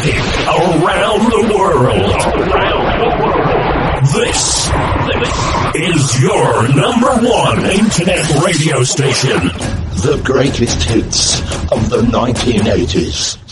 hit around the world. This is your number one internet radio station. The greatest hits of the 1980s.